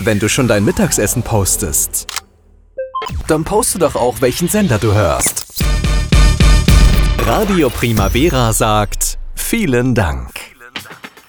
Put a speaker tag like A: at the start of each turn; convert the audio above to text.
A: Wenn du schon dein Mittagessen postest, dann poste doch auch, welchen Sender du hörst. Radio Primavera sagt vielen Dank.